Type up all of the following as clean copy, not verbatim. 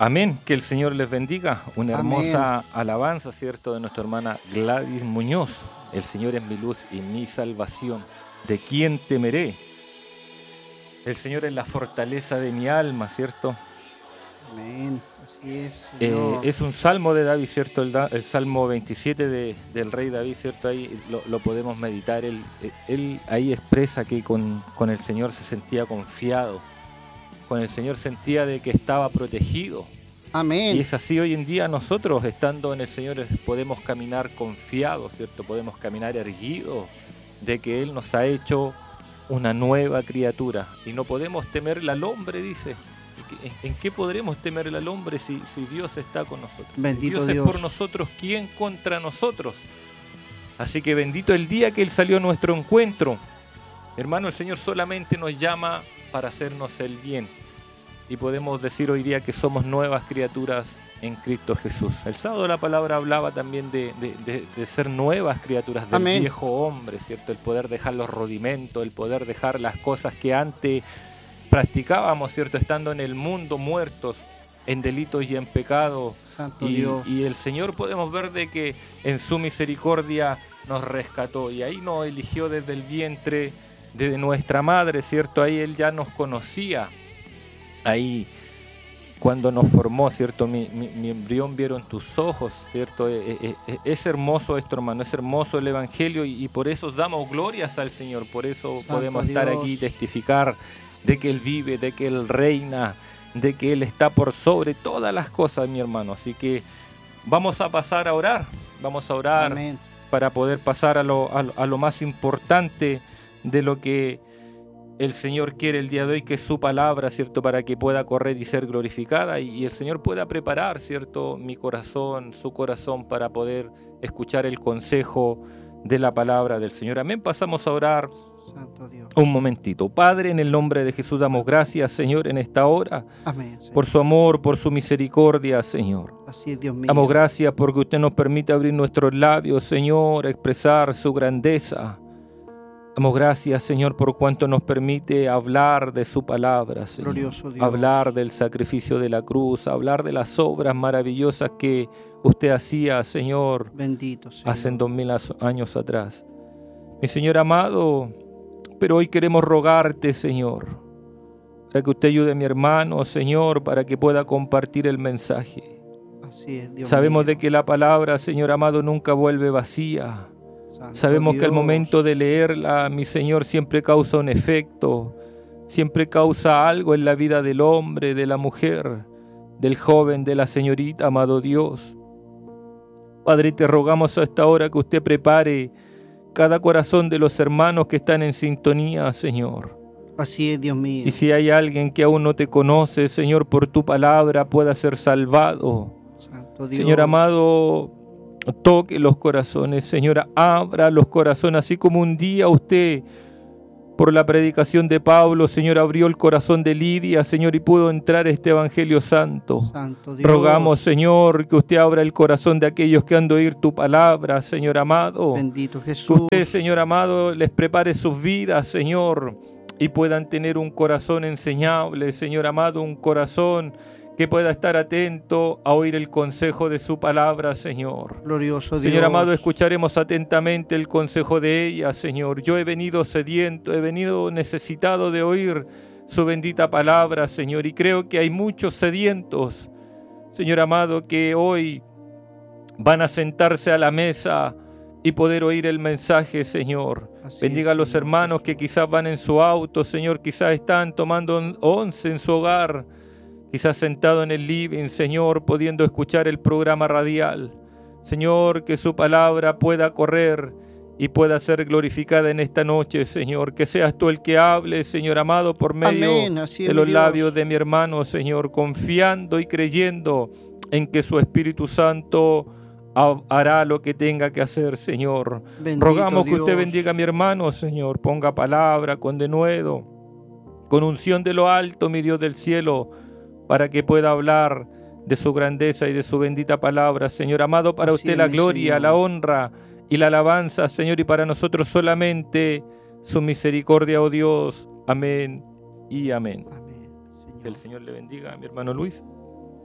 Amén, que el Señor les bendiga. Una hermosa Amén. alabanza, ¿cierto?, de nuestra hermana Gladys Muñoz. El Señor es mi luz y mi salvación. ¿De quién temeré? El Señor es la fortaleza de mi alma, ¿cierto? Amén. Así es, Señor. Es un salmo de David, ¿cierto? El Salmo 27 del rey David, ¿cierto? Ahí lo podemos meditar. Él ahí expresa que con el Señor se sentía confiado. Con el Señor sentía de que estaba protegido. Amén. Y es así hoy en día nosotros, estando en el Señor, podemos caminar confiados, ¿cierto? Podemos caminar erguidos de que Él nos ha hecho una nueva criatura. Y no podemos temerle al hombre, dice. ¿En qué podremos temerle al hombre si Dios está con nosotros? Bendito Dios Dios. es por nosotros, ¿quién contra nosotros? Así que bendito el día que Él salió a nuestro encuentro. Hermano, el Señor solamente nos llama para hacernos el bien. Y podemos decir hoy día que somos nuevas criaturas en Cristo Jesús. El sábado la palabra hablaba también de ser nuevas criaturas del Amén. viejo hombre, ¿cierto? El poder dejar los rudimentos, el poder dejar las cosas que antes practicábamos, ¿cierto? Estando en el mundo muertos en delitos y en pecado. Santo Dios. Y el Señor podemos ver de que en su misericordia nos rescató y ahí nos eligió desde el vientre de nuestra madre, ¿cierto? Ahí Él ya nos conocía. Ahí cuando nos formó, ¿cierto? Mi embrión vieron tus ojos, ¿cierto? Es hermoso esto, hermano, es hermoso el Evangelio y por eso damos glorias al Señor, por eso Santo podemos estar Dios. aquí y testificar de que Él vive, de que Él reina, de que Él está por sobre todas las cosas, mi hermano. Así que vamos a pasar a orar, Amén. para poder pasar a lo más importante de lo que el Señor quiere el día de hoy, que es su palabra, ¿cierto? Para que pueda correr y ser glorificada y el Señor pueda preparar, ¿cierto? Mi corazón, su corazón, para poder escuchar el consejo de la palabra del Señor. Amén. Pasamos a orar Santo Dios. un momentito. Padre, en el nombre de Jesús damos gracias, Señor, en esta hora, Amén, Señor. por su amor, por su misericordia, Señor. Así es, Dios mío. Damos gracias porque usted nos permite abrir nuestros labios, Señor, expresar su grandeza. Damos gracias, Señor, por cuanto nos permite hablar de su palabra, Señor. Glorioso Dios. Hablar del sacrificio de la cruz, hablar de las obras maravillosas que usted hacía, Señor, Bendito Señor. hace 2000 años atrás. Mi Señor amado, pero hoy queremos rogarte, Señor, para que usted ayude a mi hermano, Señor, para que pueda compartir el mensaje. Así es, Dios Sabemos mío. de que la palabra, Señor amado, nunca vuelve vacía. Santo Sabemos que al Dios. momento de leerla, mi Señor, siempre causa un efecto, siempre causa algo en la vida del hombre, de la mujer, del joven, de la señorita, amado Dios. Padre, te rogamos a esta hora que usted prepare cada corazón de los hermanos que están en sintonía, Señor. Así es, Dios mío. Y si hay alguien que aún no te conoce, Señor, por tu palabra pueda ser salvado. Santo Dios. Señor amado, toque los corazones, Señora, abra los corazones, así como un día usted, por la predicación de Pablo, Señor, abrió el corazón de Lidia, Señor, y pudo entrar este Evangelio Santo. Santo Dios. Rogamos, Señor, que usted abra el corazón de aquellos que han de oír tu palabra, Señor amado. Bendito Que Jesús. usted, Señor amado, les prepare sus vidas, Señor, y puedan tener un corazón enseñable, Señor amado, un corazón que pueda estar atento a oír el consejo de su palabra, Señor. Glorioso Dios. Señor amado, escucharemos atentamente el consejo de ella, Señor. Yo he venido sediento, he venido necesitado de oír su bendita palabra, Señor, y creo que hay muchos sedientos, Señor amado, que hoy van a sentarse a la mesa y poder oír el mensaje, Señor. Así Bendiga es, a los Señor hermanos que Jesús. quizás van en su auto, Señor, quizás están tomando once en su hogar, quizás sentado en el living, Señor, pudiendo escuchar el programa radial. Señor, que su palabra pueda correr y pueda ser glorificada en esta noche, Señor. Que seas tú el que hable, Señor amado, por medio Amén. Así es, de mi los Dios. labios de mi hermano, Señor, confiando y creyendo en que su Espíritu Santo hará lo que tenga que hacer, Señor. Bendito Rogamos que usted Dios. bendiga a mi hermano, Señor. Ponga palabra con denuedo, con unción de lo alto, mi Dios del cielo, para que pueda hablar de su grandeza y de su bendita palabra, Señor amado. Para Así usted es, la mi gloria, Señor. la honra y la alabanza, Señor, y para nosotros solamente su misericordia, oh Dios. Amén y amén. Amén, Señor. Que el Señor le bendiga a mi hermano Luis.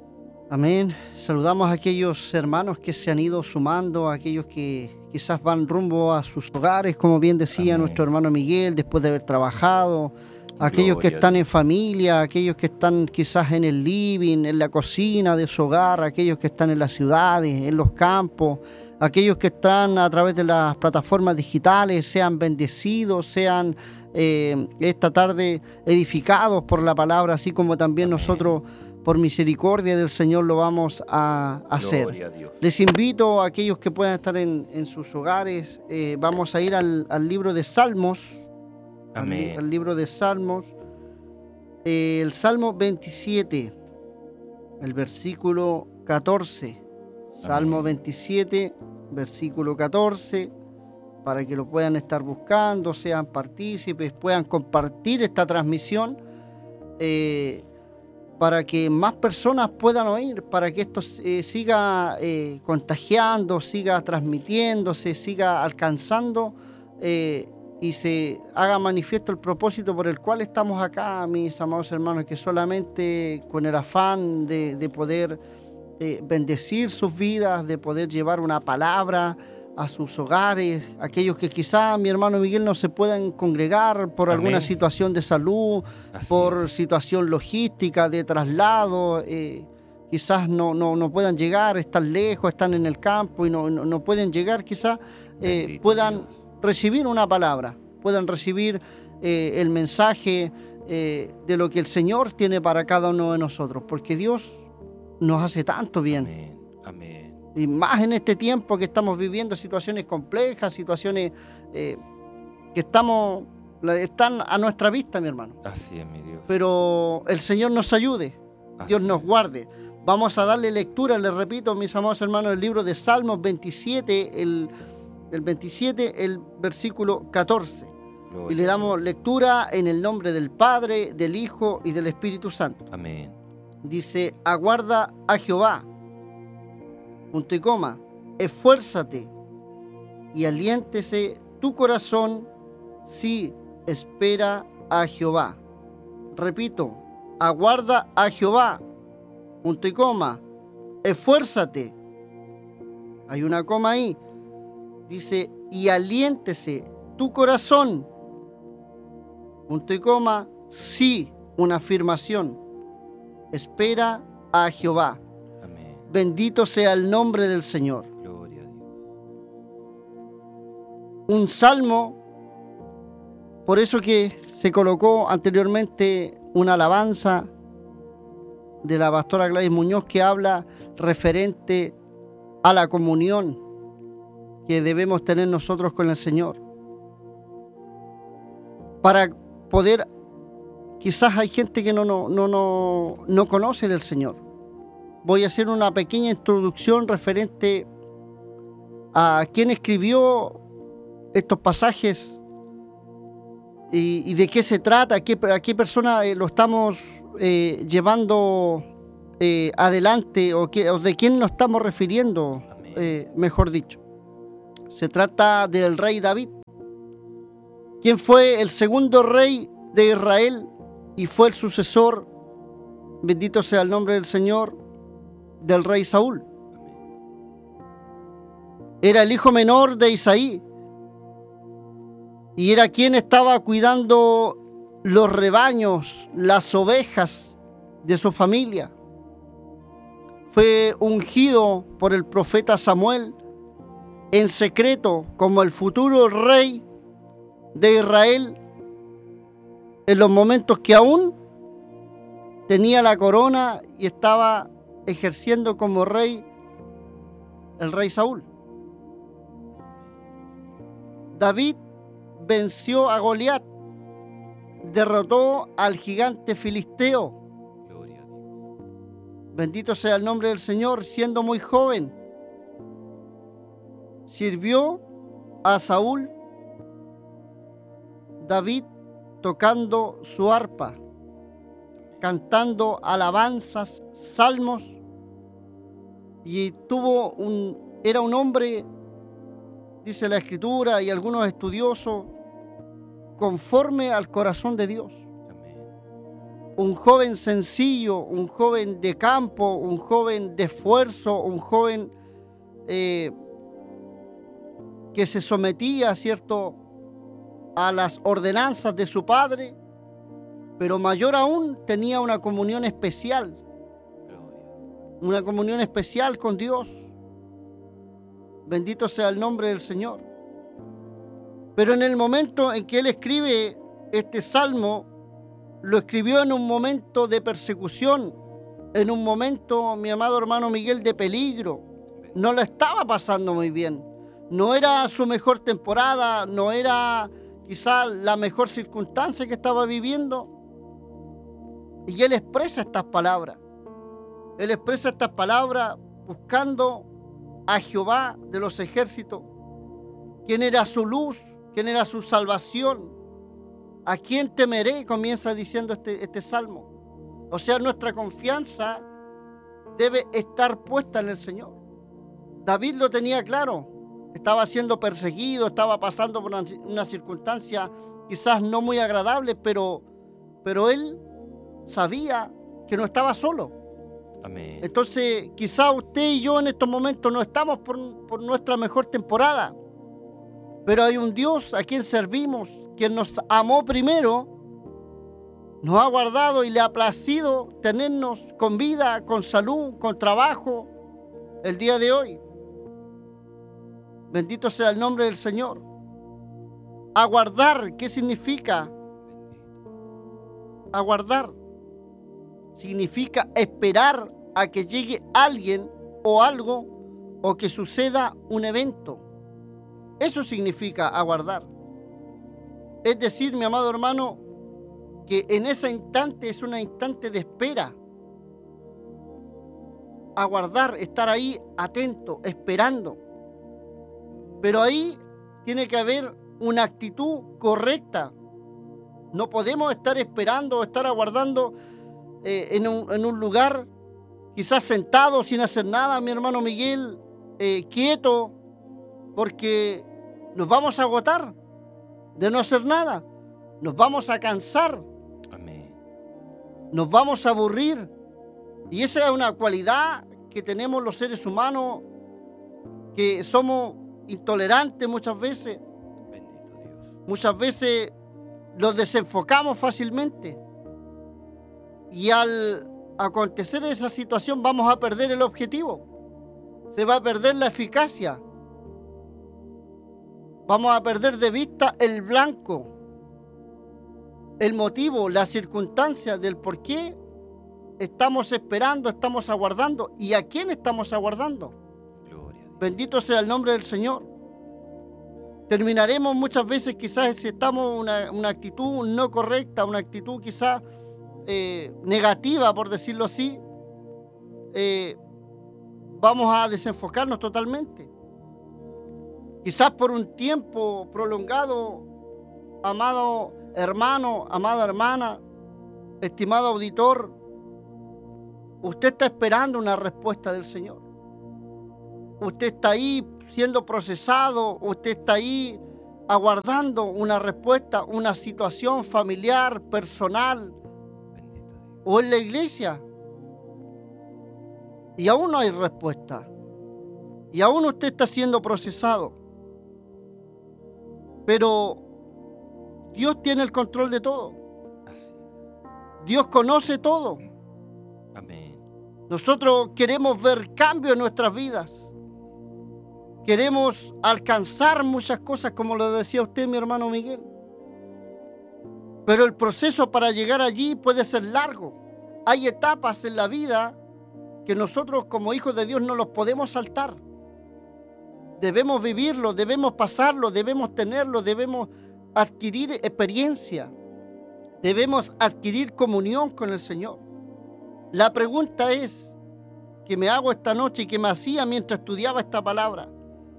Amén. Saludamos a aquellos hermanos que se han ido sumando, a aquellos que quizás van rumbo a sus hogares, como bien decía Amén. nuestro hermano Miguel, después de haber trabajado, aquellos que Gloria a están en Dios. familia, aquellos que están quizás en el living, en la cocina de su hogar, aquellos que están en las ciudades, en los campos, aquellos que están a través de las plataformas digitales, sean bendecidos, sean esta tarde edificados por la palabra, así como también Amén. nosotros por misericordia del Señor lo vamos a hacer. Gloria a Dios. Les invito a aquellos que puedan estar en sus hogares, vamos a ir al libro de Salmos, Amén. al libro de Salmos, el Salmo 27, el versículo 14. Salmo Amén. 27, versículo 14, para que lo puedan estar buscando, sean partícipes, puedan compartir esta transmisión, para que más personas puedan oír, para que esto siga contagiando, siga transmitiéndose, siga alcanzando y se haga manifiesto el propósito por el cual estamos acá, mis amados hermanos, que solamente con el afán de poder bendecir sus vidas, de poder llevar una palabra a sus hogares, aquellos que quizá, mi hermano Miguel, no se puedan congregar por Amén. alguna situación de salud, Así por es. situación logística, de traslado, quizás no puedan llegar, están lejos, están en el campo y no pueden llegar, quizás Bendito puedan Dios. recibir una palabra, puedan recibir el mensaje de lo que el Señor tiene para cada uno de nosotros, porque Dios nos hace tanto bien. Amén. Amén. Y más en este tiempo que estamos viviendo situaciones complejas, situaciones que están a nuestra vista, mi hermano. Así es, mi Dios. Pero el Señor nos ayude, Dios Así nos es. guarde. Vamos a darle lectura, les repito, mis amados hermanos, el libro de Salmos 27, el 27, el versículo 14. Gloria Y le a damos Dios. lectura en el nombre del Padre, del Hijo y del Espíritu Santo. Amén. Dice, aguarda a Jehová, punto y coma, esfuérzate y aliéntese tu corazón si espera a Jehová. Repito, aguarda a Jehová, punto y coma, esfuérzate. Hay una coma ahí. Dice, y aliéntese tu corazón, punto y coma, sí, una afirmación. Espera a Jehová. Amén. Bendito sea el nombre del Señor. Gloria a Dios. Un salmo, por eso que se colocó anteriormente una alabanza de la pastora Gladys Muñoz que habla referente a la comunión que debemos tener nosotros con el Señor. Para poder, quizás hay gente que no conoce del Señor. Voy a hacer una pequeña introducción referente a quién escribió estos pasajes y de qué se trata, a qué persona lo estamos llevando adelante o de quién nos estamos refiriendo, mejor dicho. Se trata del rey David, quien fue el segundo rey de Israel y fue el sucesor, bendito sea el nombre del Señor, del rey Saúl. Era el hijo menor de Isaí y era quien estaba cuidando los rebaños, las ovejas de su familia. Fue ungido por el profeta Samuel en secreto como el futuro rey de Israel en los momentos que aún tenía la corona y estaba ejerciendo como rey el rey Saúl. David venció a Goliat, derrotó al gigante filisteo. Gloria a Dios. Bendito sea el nombre del Señor, siendo muy joven. Sirvió a Saúl, David tocando su arpa, cantando alabanzas, salmos, y era un hombre, dice la Escritura y algunos estudiosos, conforme al corazón de Dios. Amén. un joven sencillo, un joven de campo, un joven de esfuerzo, un joven que se sometía, ¿cierto?, a las ordenanzas de su padre, pero mayor aún tenía una comunión especial con Dios. Bendito sea el nombre del Señor. Pero en el momento en que él escribe este salmo, lo escribió en un momento de persecución, en un momento, mi amado hermano Miguel, de peligro. No lo estaba pasando muy bien. No era su mejor temporada, no era quizá la mejor circunstancia que estaba viviendo. Y él expresa estas palabras. Él expresa estas palabras buscando a Jehová de los ejércitos, quien era su luz, quien era su salvación. ¿A quién temeré?, comienza diciendo este salmo. O sea, nuestra confianza debe estar puesta en el Señor. David lo tenía claro. Estaba siendo perseguido, estaba pasando por una circunstancia quizás no muy agradable, pero él sabía que no estaba solo. Amén. Entonces, quizás usted y yo en estos momentos no estamos por nuestra mejor temporada, pero hay un Dios a quien servimos, quien nos amó primero, nos ha guardado y le ha placido tenernos con vida, con salud, con trabajo el día de hoy. Bendito sea el nombre del Señor. Aguardar, ¿qué significa? Aguardar significa esperar a que llegue alguien o algo o que suceda un evento. Eso significa aguardar. Es decir, mi amado hermano, que en ese instante es un instante de espera. Aguardar, estar ahí atento, esperando. Pero ahí tiene que haber una actitud correcta. No podemos estar esperando o estar aguardando en un lugar, quizás sentado sin hacer nada, mi hermano Miguel, quieto, porque nos vamos a agotar de no hacer nada. Nos vamos a cansar. Amén. Nos vamos a aburrir. Y esa es una cualidad que tenemos los seres humanos, que somos intolerantes muchas veces. Bendito Dios. Muchas veces los desenfocamos fácilmente. Y al acontecer esa situación vamos a perder el objetivo. Se va a perder la eficacia. Vamos a perder de vista el blanco, el motivo, la circunstancia del por qué estamos esperando, estamos aguardando y a quién estamos aguardando. Gloria a Dios. Bendito sea el nombre del Señor. Terminaremos muchas veces quizás si estamos en una actitud no correcta, una actitud quizás negativa, por decirlo así, vamos a desenfocarnos totalmente. Quizás por un tiempo prolongado, amado hermano, amada hermana, estimado auditor, usted está esperando una respuesta del Señor. Usted está ahí siendo procesado, usted está ahí aguardando una respuesta, una situación familiar, personal, o en la iglesia. Y aún no hay respuesta. Y aún usted está siendo procesado. Pero Dios tiene el control de todo. Así. Dios conoce todo. Amén. Nosotros queremos ver cambio en nuestras vidas. Queremos alcanzar muchas cosas, como lo decía usted, mi hermano Miguel. Pero el proceso para llegar allí puede ser largo. Hay etapas en la vida que nosotros como hijos de Dios no los podemos saltar. Debemos vivirlo, debemos pasarlo, debemos tenerlo, debemos adquirir experiencia. Debemos adquirir comunión con el Señor. La pregunta es que me hago esta noche y que me hacía mientras estudiaba esta palabra.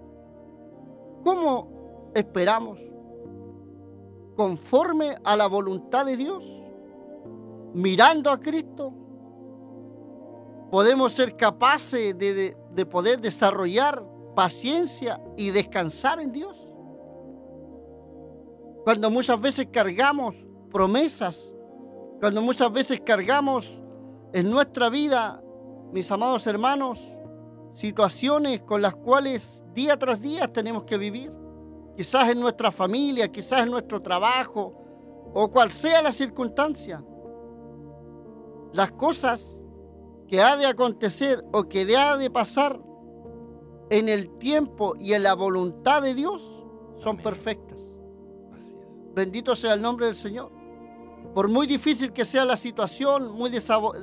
¿Cómo esperamos? ¿Conforme a la voluntad de Dios? ¿Mirando a Cristo? ¿Podemos ser capaces de poder desarrollar paciencia y descansar en Dios? Cuando muchas veces cargamos promesas Cuando muchas veces cargamos en nuestra vida, mis amados hermanos, situaciones con las cuales día tras día tenemos que vivir. Quizás en nuestra familia, quizás en nuestro trabajo, o cual sea la circunstancia. Las cosas que ha de acontecer o que ha de pasar en el tiempo y en la voluntad de Dios son Amén. perfectas. Así es. Bendito sea el nombre del Señor. Por muy difícil que sea la situación, muy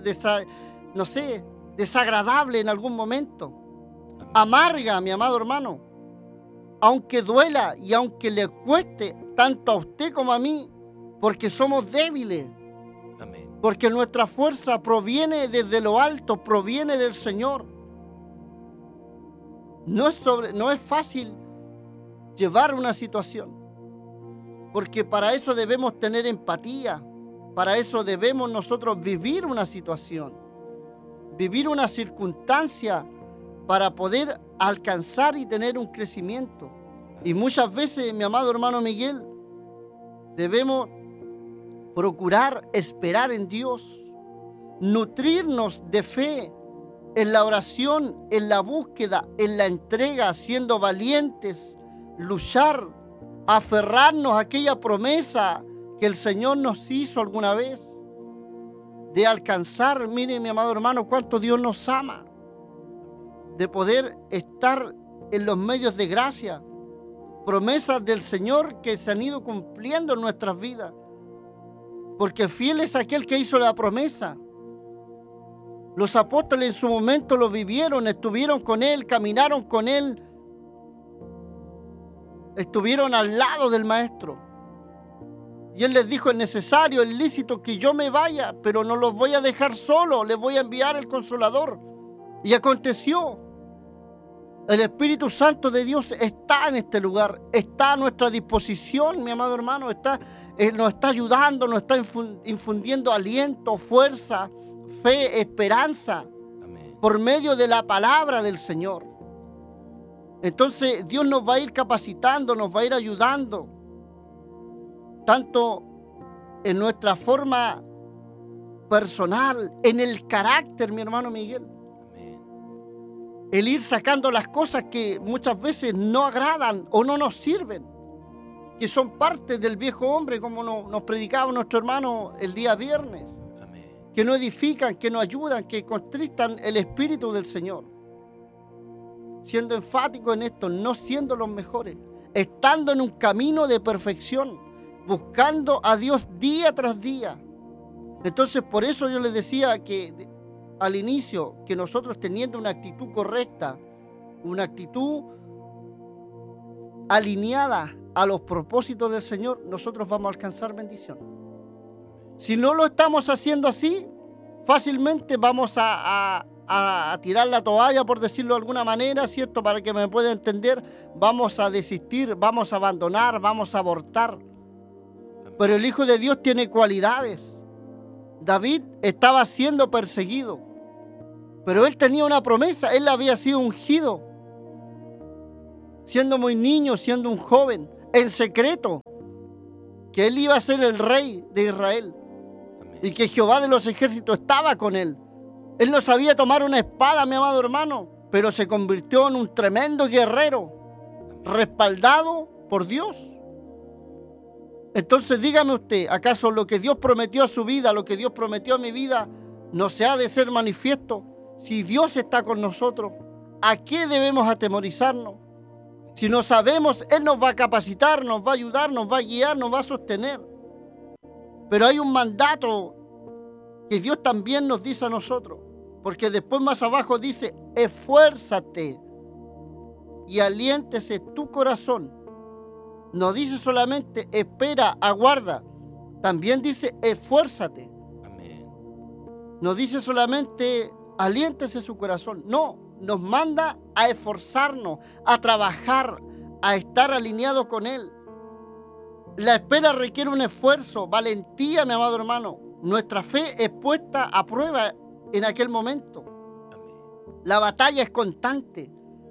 desagradable en algún momento, Amén. amarga, mi amado hermano, aunque duela y aunque le cueste tanto a usted como a mí, porque somos débiles, Amén. porque nuestra fuerza proviene desde lo alto, proviene del Señor. No es fácil llevar una situación, porque para eso debemos tener empatía, para eso debemos nosotros vivir una situación, vivir una circunstancia para poder alcanzar y tener un crecimiento. Y muchas veces, mi amado hermano Miguel, debemos procurar esperar en Dios, nutrirnos de fe en la oración, en la búsqueda, en la entrega, siendo valientes, luchar, aferrarnos a aquella promesa que el Señor nos hizo alguna vez, de alcanzar, mire mi amado hermano, cuánto Dios nos ama, de poder estar en los medios de gracia, promesas del Señor que se han ido cumpliendo en nuestras vidas, porque fiel es aquel que hizo la promesa. Los apóstoles en su momento lo vivieron, estuvieron con Él, caminaron con Él, estuvieron al lado del Maestro. Y Él les dijo, es necesario, es lícito que yo me vaya, pero no los voy a dejar solos, les voy a enviar el Consolador. Y aconteció. El Espíritu Santo de Dios está en este lugar, está a nuestra disposición, mi amado hermano, nos está ayudando, nos está infundiendo aliento, fuerza, fe, esperanza, Amén. por medio de la palabra del Señor. Entonces Dios nos va a ir capacitando, nos va a ir ayudando, tanto en nuestra forma personal, en el carácter, mi hermano Miguel. Amén. El ir sacando las cosas que muchas veces no agradan o no nos sirven, que son parte del viejo hombre, como nos predicaba nuestro hermano el día viernes, Amén. que no edifican, que no ayudan, que contristan el Espíritu del Señor. Siendo enfático en esto, no siendo los mejores, estando en un camino de perfección, buscando a Dios día tras día. Entonces, por eso yo les decía que al inicio, que nosotros teniendo una actitud correcta, una actitud alineada a los propósitos del Señor, nosotros vamos a alcanzar bendición. Si no lo estamos haciendo así, fácilmente vamos a tirar la toalla, por decirlo de alguna manera, ¿cierto? Para que me pueda entender, vamos a desistir, vamos a abandonar, vamos a abortar. Pero el Hijo de Dios tiene cualidades. David estaba siendo perseguido, pero él tenía una promesa, él había sido ungido, siendo muy niño, siendo un joven, en secreto, que él iba a ser el rey de Israel. Amén. Y que Jehová de los ejércitos estaba con él. Él no sabía tomar una espada, mi amado hermano, pero se convirtió en un tremendo guerrero, respaldado por Dios. Entonces dígame usted, ¿acaso lo que Dios prometió a su vida, lo que Dios prometió a mi vida, no se ha de ser manifiesto? Si Dios está con nosotros, ¿a qué debemos atemorizarnos? Si no sabemos, Él nos va a capacitar, nos va a ayudar, nos va a guiar, nos va a sostener. Pero hay un mandato que Dios también nos dice a nosotros, porque después más abajo dice, esfuérzate y aliéntese tu corazón. No dice solamente espera, aguarda, también dice esfuérzate. Amén. No dice solamente aliéntese su corazón, no, nos manda a esforzarnos, a trabajar, a estar alineados con Él. La espera requiere un esfuerzo, valentía, mi amado hermano. Nuestra fe es puesta a prueba en aquel momento. Amén. La batalla es constante.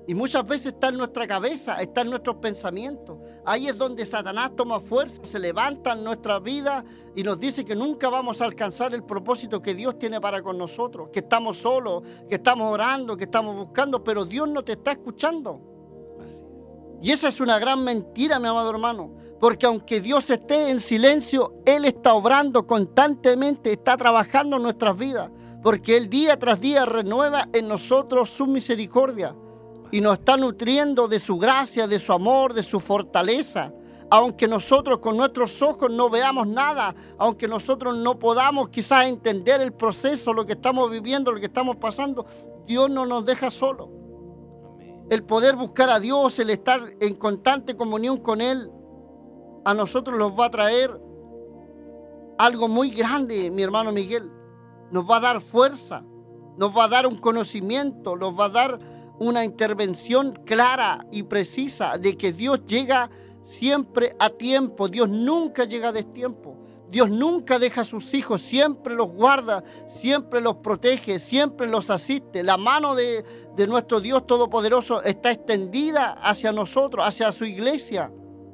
Y muchas veces está en nuestra cabeza, está en nuestros pensamientos. Ahí es donde Satanás toma fuerza, se levanta en nuestra vida y nos dice que nunca vamos a alcanzar el propósito que Dios tiene para con nosotros, que estamos solos, que estamos orando, que estamos buscando, pero Dios no te está escuchando. Y esa es una gran mentira, mi amado hermano, porque aunque Dios esté en silencio, Él está obrando constantemente, está trabajando en nuestras vidas, porque Él día tras día renueva en nosotros su misericordia. Y nos está nutriendo de su gracia, de su amor, de su fortaleza. Aunque nosotros con nuestros ojos no veamos nada, aunque nosotros no podamos quizás entender el proceso, lo que estamos viviendo, lo que estamos pasando, Dios no nos deja solos. El poder buscar a Dios, el estar en constante comunión con Él, a nosotros nos va a traer algo muy grande, mi hermano Miguel. Nos va a dar fuerza, nos va a dar un conocimiento, nos va a dar una intervención clara y precisa de que Dios llega siempre a tiempo. Dios nunca llega a destiempo. Dios nunca deja a sus hijos, siempre los guarda, siempre los protege, siempre los asiste. La mano de nuestro Dios Todopoderoso está extendida hacia nosotros, hacia su iglesia.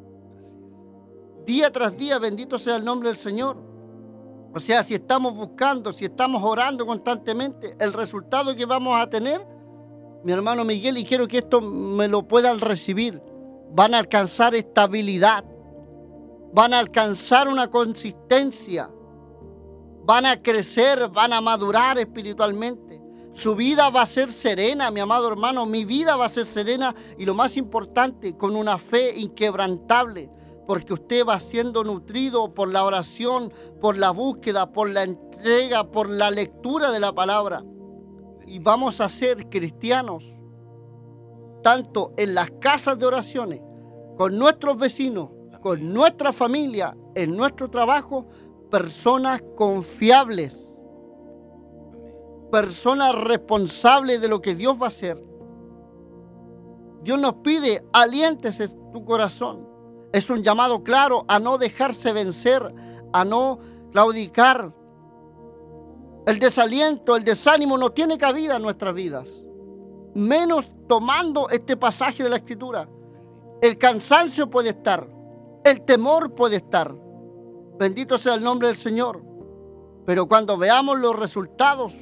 Día tras día, bendito sea el nombre del Señor. O sea, si estamos buscando, si estamos orando constantemente, el resultado que vamos a tener, mi hermano Miguel, y quiero que esto me lo puedan recibir, van a alcanzar estabilidad, van a alcanzar una consistencia, van a crecer, van a madurar espiritualmente. Su vida va a ser serena, mi amado hermano, mi vida va a ser serena y lo más importante, con una fe inquebrantable, porque usted va siendo nutrido por la oración, por la búsqueda, por la entrega, por la lectura de la palabra. Y vamos a ser cristianos, tanto en las casas de oraciones, con nuestros vecinos, con nuestra familia, en nuestro trabajo, personas confiables, personas responsables de lo que Dios va a hacer. Dios nos pide, aliéntese tu corazón. Es un llamado claro a no dejarse vencer, a no claudicar. El desaliento, el desánimo no tiene cabida en nuestras vidas, menos tomando este pasaje de la Escritura. El cansancio puede estar, el temor puede estar. Bendito sea el nombre del Señor. Pero cuando veamos los resultados,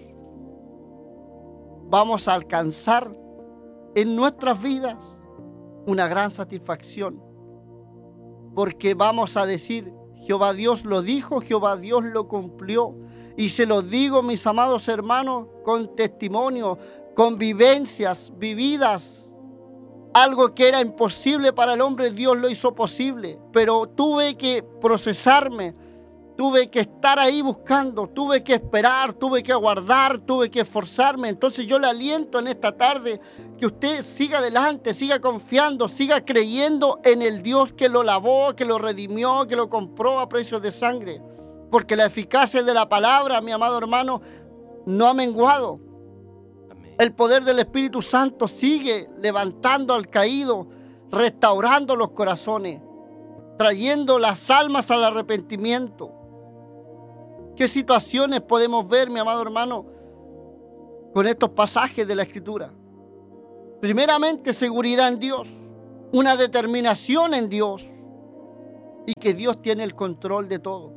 vamos a alcanzar en nuestras vidas una gran satisfacción. Porque vamos a decir, Jehová Dios lo dijo, Jehová Dios lo cumplió. Y se lo digo, mis amados hermanos, con testimonio, con vivencias vividas. Algo que era imposible para el hombre, Dios lo hizo posible. Pero tuve que procesarme, tuve que estar ahí buscando, tuve que esperar, tuve que aguardar, tuve que esforzarme. Entonces yo le aliento en esta tarde que usted siga adelante, siga confiando, siga creyendo en el Dios que lo lavó, que lo redimió, que lo compró a precio de sangre. Porque la eficacia de la palabra, mi amado hermano, no ha menguado. Amén. El poder del Espíritu Santo sigue levantando al caído, restaurando los corazones, trayendo las almas al arrepentimiento. ¿Qué situaciones podemos ver, mi amado hermano, con estos pasajes de la Escritura? Primeramente, seguridad en Dios, una determinación en Dios y que Dios tiene el control de todo.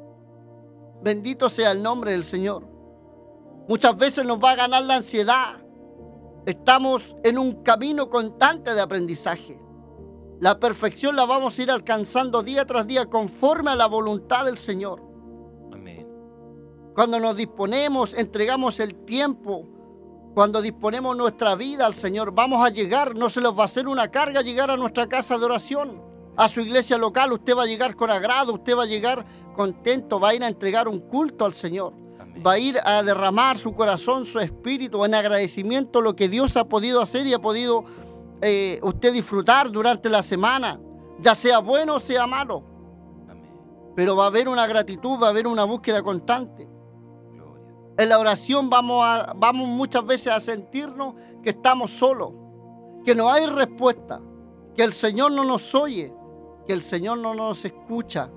Bendito sea el nombre del Señor. Muchas veces nos va a ganar la ansiedad. Estamos en un camino constante de aprendizaje. La perfección la vamos a ir alcanzando día tras día conforme a la voluntad del Señor. Amén. Cuando nos disponemos, entregamos el tiempo, cuando disponemos nuestra vida al Señor, vamos a llegar, no se nos va a hacer una carga llegar a nuestra casa de oración. A su iglesia local, usted va a llegar con agrado, usted va a llegar contento, va a ir a entregar un culto al Señor. Amén. Va a ir a derramar su corazón, su espíritu en agradecimiento a lo que Dios ha podido hacer y ha podido usted disfrutar durante la semana, ya sea bueno o sea malo. Amén. Pero va a haber una gratitud, va a haber una búsqueda constante. Gloria. En la oración vamos muchas veces a sentirnos que estamos solos, que no hay respuesta, que el Señor no nos oye, que el Señor no nos escucha.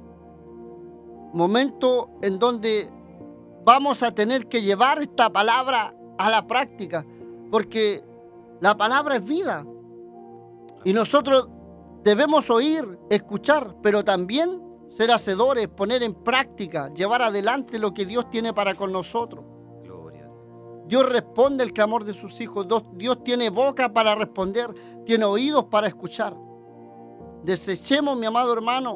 Momento en donde vamos a tener que llevar esta palabra a la práctica, porque La palabra es vida. Y nosotros debemos oír, escuchar, pero también ser hacedores, poner en práctica, llevar adelante lo que Dios tiene para con nosotros. Gloria. Dios responde el clamor de sus hijos. Dios tiene boca para responder, tiene oídos para escuchar. Desechemos, mi amado hermano,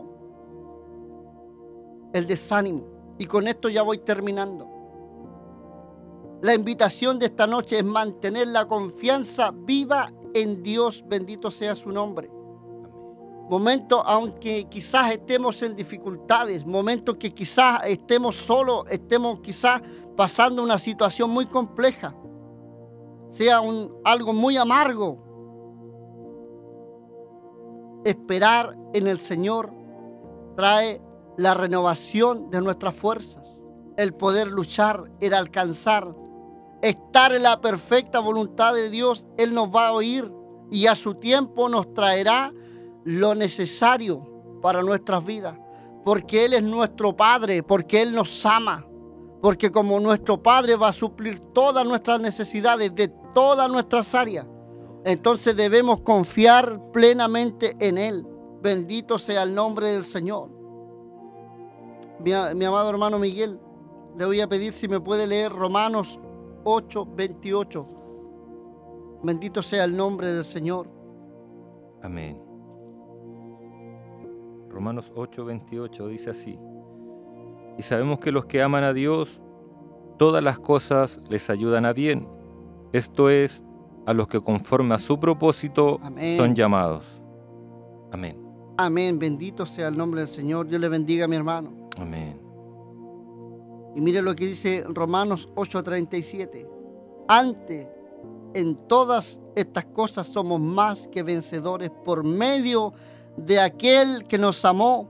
el desánimo. Y con esto ya voy terminando. La invitación de esta noche es mantener la confianza viva en Dios. Bendito sea su nombre. Momentos, aunque quizás estemos en dificultades, momentos que quizás estemos solos, estemos quizás pasando una situación muy compleja, sea algo muy amargo, esperar en el Señor trae la renovación de nuestras fuerzas, el poder luchar, el alcanzar, estar en la perfecta voluntad de Dios. Él nos va a oír y a su tiempo nos traerá lo necesario para nuestras vidas, porque Él es nuestro Padre, porque Él nos ama, porque como nuestro Padre va a suplir todas nuestras necesidades de todas nuestras áreas. Entonces debemos confiar plenamente en Él. Bendito sea el nombre del Señor. Mi amado hermano Miguel, le voy a pedir si me puede leer Romanos 8:28. Bendito sea el nombre del Señor. Amén. Romanos 8:28 dice así: y sabemos que los que aman a Dios, todas las cosas les ayudan a bien. Esto es, a los que conforme a su propósito Amén. Son llamados. Amén. Amén. Bendito sea el nombre del Señor. Dios le bendiga a mi hermano. Amén. Y mire lo que dice Romanos 8:37. Antes, en todas estas cosas somos más que vencedores por medio de aquel que nos amó.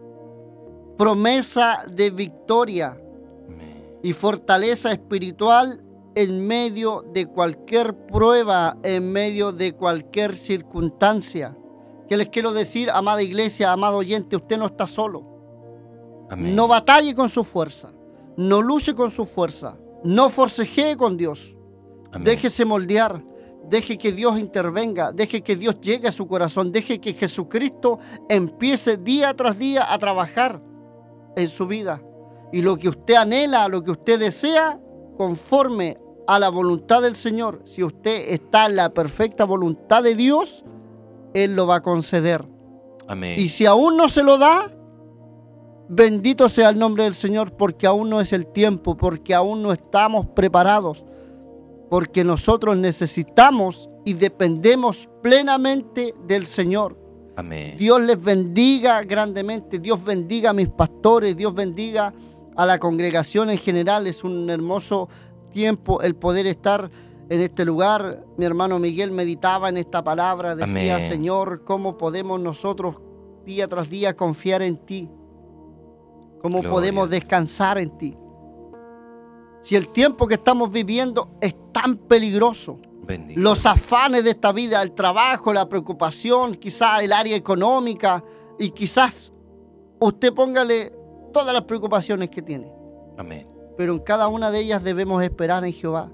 Promesa de victoria y fortaleza espiritual en medio de cualquier prueba, en medio de cualquier circunstancia. ¿Qué les quiero decir, amada iglesia, amado oyente? Usted no está solo. Amén. No batalle con su fuerza, no luche con su fuerza, no forcejee con Dios. Amén. Déjese moldear, deje que Dios intervenga, deje que Dios llegue a su corazón, deje que Jesucristo empiece día tras día a trabajar en su vida. Y lo que usted anhela, lo que usted desea, conforme a la voluntad del Señor, si usted está en la perfecta voluntad de Dios, Él lo va a conceder. Amén. Y si aún no se lo da, bendito sea el nombre del Señor, porque aún no es el tiempo, porque aún no estamos preparados, porque nosotros necesitamos y dependemos plenamente del Señor. Amén. Dios les bendiga grandemente, Dios bendiga a mis pastores, Dios bendiga a la congregación en general. Es un hermoso tiempo el poder estar en este lugar. Mi hermano Miguel meditaba en esta palabra, decía: Amén. Señor, ¿cómo podemos nosotros día tras día confiar en ti? ¿Cómo Gloria. podemos descansar en ti? Si el tiempo que estamos viviendo es tan peligroso, Bendito. los afanes de esta vida, el trabajo, la preocupación, quizás el área económica, y quizás usted póngale todas las preocupaciones que tiene. Amén. Pero en cada una de ellas debemos esperar en Jehová.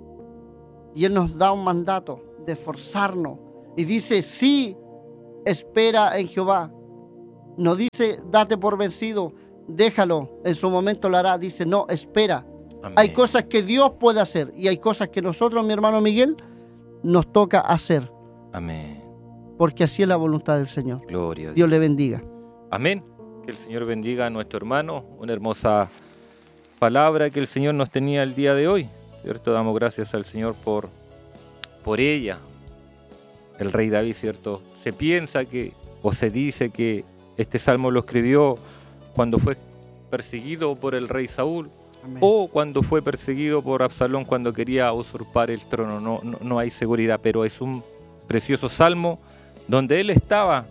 Y Él nos da un mandato de esforzarnos. Y dice: sí, espera en Jehová. No dice: date por vencido, déjalo, en su momento lo hará. Dice: no, espera. Amén. Hay cosas que Dios puede hacer y hay cosas que nosotros, mi hermano Miguel, nos toca hacer. Amén. Porque así es la voluntad del Señor. Gloria a Dios. Dios le bendiga. Amén. Que el Señor bendiga a nuestro hermano. Una hermosa palabra que el Señor nos tenía el día de hoy, ¿cierto? Damos gracias al Señor por ella. El rey David, ¿cierto? Se piensa que, o se dice que este salmo lo escribió cuando fue perseguido por el rey Saúl. Amén. O cuando fue perseguido por Absalón cuando quería usurpar el trono. No hay seguridad, pero es un precioso salmo donde él estaba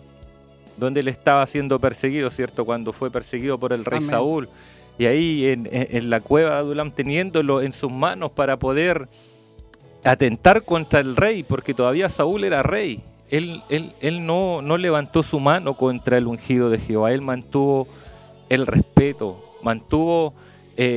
siendo perseguido, ¿cierto? Cuando fue perseguido por el rey Amén. Saúl. Y ahí en la cueva de Adulam, teniéndolo en sus manos para poder atentar contra el rey, porque todavía Saúl era rey. Él no levantó su mano contra el ungido de Jehová. Él mantuvo el respeto, mantuvo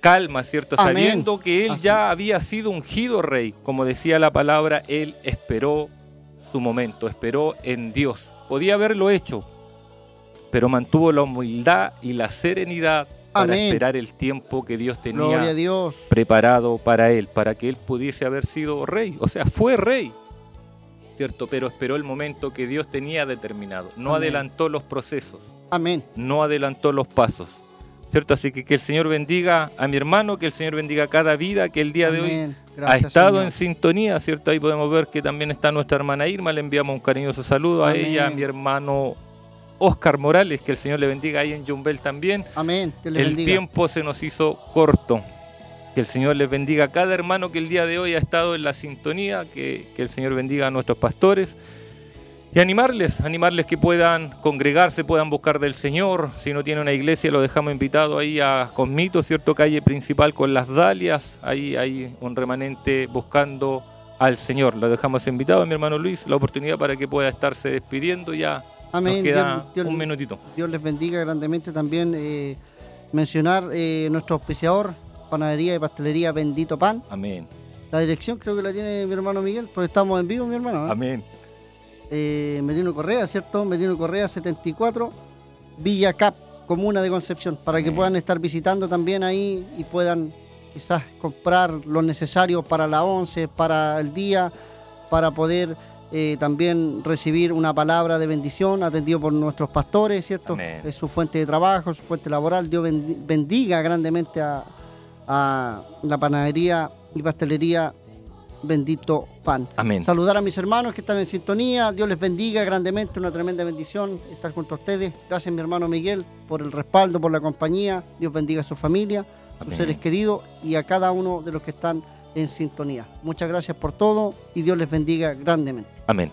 calma, ¿cierto? Amén. Sabiendo que él Así. ya había sido ungido rey. Como decía la palabra, él esperó su momento, esperó en Dios. Podía haberlo hecho, pero mantuvo la humildad y la serenidad para Amén. esperar el tiempo que Dios Gloria a tenía Dios. preparado para él, para que él pudiese haber sido rey. O sea, fue rey, ¿cierto? Pero esperó el momento que Dios tenía determinado. No Amén. adelantó los procesos, Amén. no adelantó los pasos, ¿cierto? Así que el Señor bendiga a mi hermano, que el Señor bendiga cada vida que el día de hoy Amén. ha Gracias, estado Señor. en sintonía, ¿cierto? Ahí podemos ver que también está nuestra hermana Irma, le enviamos un cariñoso saludo a Amén. ella, a mi hermano Oscar Morales, que el Señor le bendiga ahí en Yumbel también. Amén. Dios les El bendiga. tiempo se nos hizo corto. Que el Señor les bendiga a cada hermano que el día de hoy ha estado en la sintonía, que el Señor bendiga a nuestros pastores y animarles que puedan congregarse, puedan buscar del Señor. Si no tiene una iglesia, lo dejamos invitado ahí a Cosmito, ¿cierto? Calle principal con las Dalias, ahí hay un remanente buscando al Señor. Lo dejamos invitado a mi hermano Luis, la oportunidad para que pueda estarse despidiendo ya. Amén. Nos queda Dios- un minutito. Dios les bendiga grandemente también. Mencionar nuestro auspiciador, Panadería y Pastelería Bendito Pan. Amén. La dirección creo que la tiene mi hermano Miguel, porque estamos en vivo, mi hermano, ¿no? Amén. Merino Correa, ¿cierto? Merino Correa 74, Villa Cap, Comuna de Concepción, para que Amén. puedan estar visitando también ahí y puedan quizás comprar lo necesario para la 11, para el día, para poder también recibir una palabra de bendición atendido por nuestros pastores, ¿cierto? Amén. Es su fuente de trabajo, su fuente laboral. Dios bendiga grandemente a la panadería y pastelería Bendito Pan. Amén. Saludar a mis hermanos que están en sintonía. Dios les bendiga grandemente, una tremenda bendición estar junto a ustedes. Gracias, mi hermano Miguel, por el respaldo, por la compañía. Dios bendiga a su familia, a sus Amén. seres queridos y a cada uno de los que están en sintonía. Muchas gracias por todo y Dios les bendiga grandemente. Amén.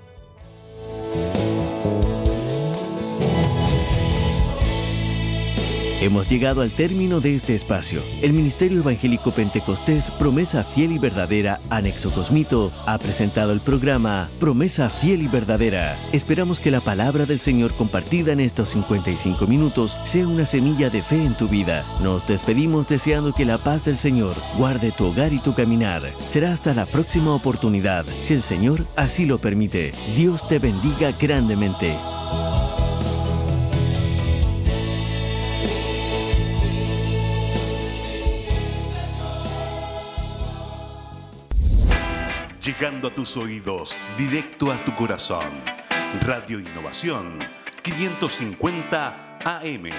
Hemos llegado al término de este espacio. El Ministerio Evangélico Pentecostés Promesa Fiel y Verdadera, Anexo Cosmito, ha presentado el programa Promesa Fiel y Verdadera. Esperamos que la palabra del Señor compartida en estos 55 minutos sea una semilla de fe en tu vida. Nos despedimos deseando que la paz del Señor guarde tu hogar y tu caminar. Será hasta la próxima oportunidad, si el Señor así lo permite. Dios te bendiga grandemente. Llegando a tus oídos, directo a tu corazón. Radio Innovación 550 AM.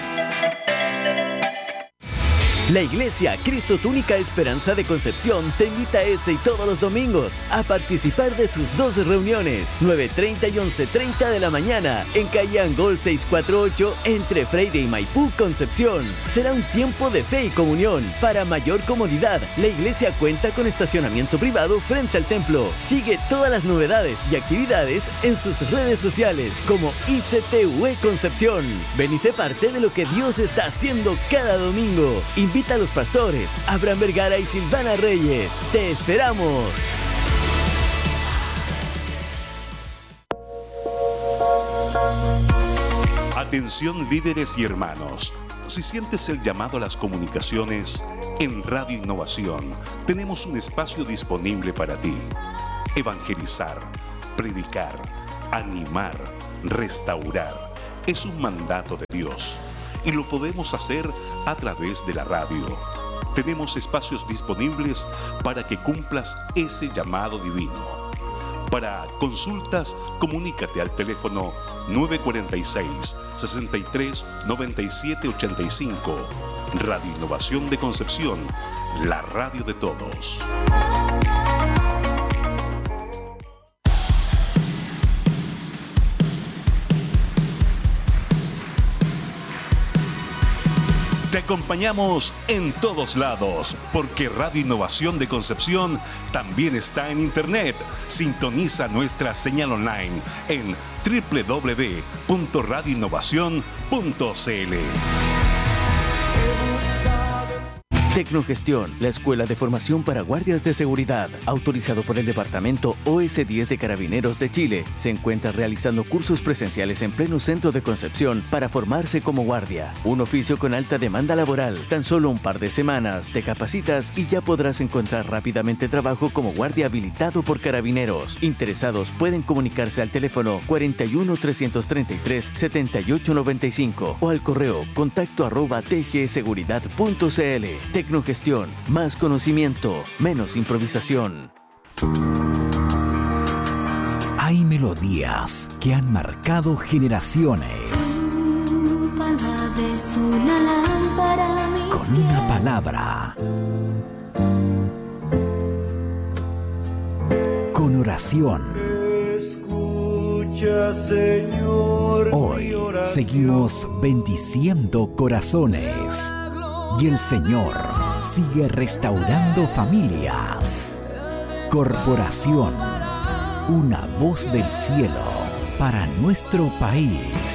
La Iglesia Cristo Tu Única Esperanza de Concepción te invita este y todos los domingos a participar de sus 2 reuniones, 9:30 y 11:30 de la mañana, en calle Angol 648, entre Freire y Maipú, Concepción. Será un tiempo de fe y comunión. Para mayor comodidad, la iglesia cuenta con estacionamiento privado frente al templo. Sigue todas las novedades y actividades en sus redes sociales como ICTUE Concepción. Ven y sé parte de lo que Dios está haciendo cada domingo. Invita a los pastores Abraham Vergara y Silvana Reyes. ¡Te esperamos! Atención líderes y hermanos. Si sientes el llamado a las comunicaciones, en Radio Innovación tenemos un espacio disponible para ti. Evangelizar, predicar, animar, restaurar. Es un mandato de Dios y lo podemos hacer a través de la radio. Tenemos espacios disponibles para que cumplas ese llamado divino. Para consultas, comunícate al teléfono 946-63-9785. Radio Innovación de Concepción, la radio de todos. Te acompañamos en todos lados, porque Radio Innovación de Concepción también está en Internet. Sintoniza nuestra señal online en www.radioinnovacion.cl. Tecnogestión, la escuela de formación para guardias de seguridad, autorizado por el Departamento OS10 de Carabineros de Chile, se encuentra realizando cursos presenciales en pleno centro de Concepción para formarse como guardia. Un oficio con alta demanda laboral. Tan solo un par de semanas te capacitas y ya podrás encontrar rápidamente trabajo como guardia habilitado por Carabineros. Interesados pueden comunicarse al teléfono 41 333 7895 o al correo contacto@tgseguridad.cl. Tecnogestión, más conocimiento, menos improvisación. Hay melodías que han marcado generaciones. Tu palabra es una lámpara a mis Con una palabra. Con oración. Escucha, Señor, Hoy mi oración. seguimos bendiciendo corazones. Y el Señor sigue restaurando familias. Corporación, una voz del cielo para nuestro país.